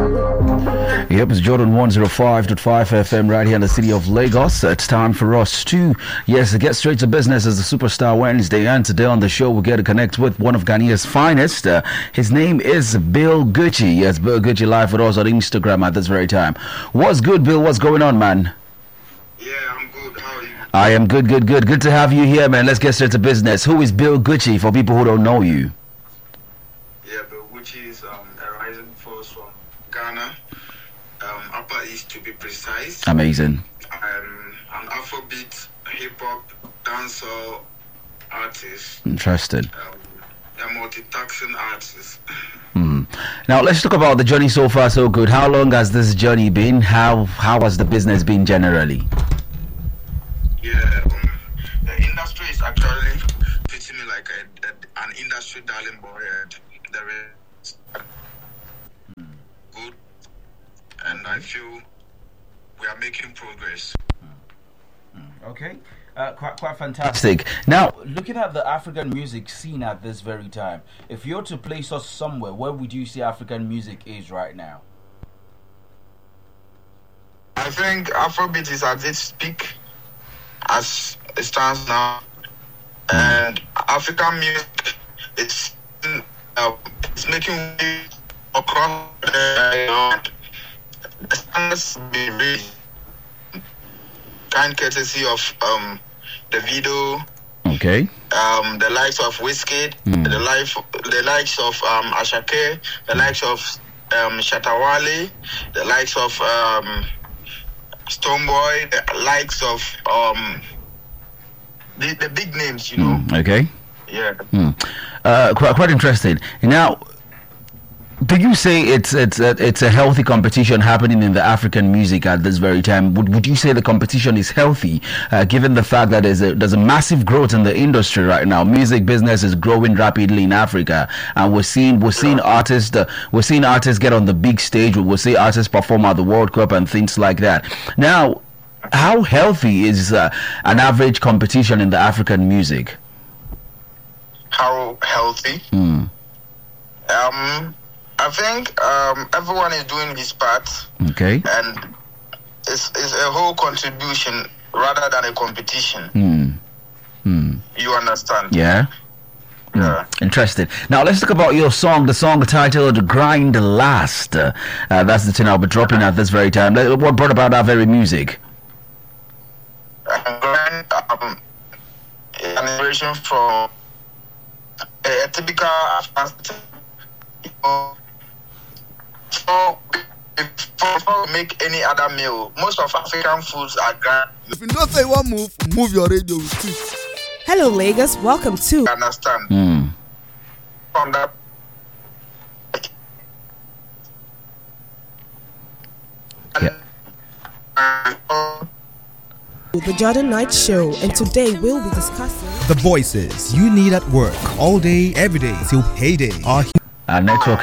Yep, it's Jordan 105.5 FM right here in the city of Lagos. It's time for us to, get straight to business as the Superstar Wednesday. And today on the show, we get to connect with one of Ghanaia's finest. His name is Bill Gucci. Yes, Bill Gucci live with us on Instagram at this very time. What's good, Bill? What's going on, man? Yeah, I'm good. How are you? I am good. Good to have you here, man. Let's get straight to business. Who is Bill Gucci for people who don't know you? Yeah, Bill Gucci is a rising force from Ghana, Upper East to be precise. Amazing. I'm an Afrobeat, hip-hop, dancehall artist. Interesting. A multi-taxing artist. Now let's talk about the journey so far so good. How long has this journey been? How has the business been generally? Yeah, the industry is actually treating me like an industry darling boy. There is good, and I feel we are making progress. Okay. Quite fantastic. Now, looking at the African music scene at this very time, if you're to place us somewhere, where would you say African music is right now? I think Afrobeat is at its peak as it stands now, and African music is it's making waves across the standards be raised, kind courtesy of the video. Okay. The likes of Wizkid, the likes of Ashake, the likes of Shatawale, the likes of Stonebwoy, the likes of the big names, you know. Okay. Yeah. Quite interesting. Now, do you say it's a healthy competition happening in the African music at this very time? Would you say the competition is healthy, given the fact that there's a massive growth in the industry right now? Music business is growing rapidly in Africa, and we're seeing artists get on the big stage. We'll see artists perform at the World Cup and things like that. Now, how healthy is an average competition in the African music? How healthy? I think everyone is doing his part. Okay. And it's a whole contribution rather than a competition. You understand? Yeah. Yeah. Interesting. Now let's talk about your song. The song titled "Grind Last." That's the thing I'll be dropping at this very time. What brought about that very music? Grind, an inspiration from a typical African. So before we make any other meal, most of African foods are grind. If you don't say one move your radio too. Hello, Lagos. Welcome to. Understand? From that. The Jordan Knight Show, and today we'll be discussing The voices you need at work all day, every day till payday are Our network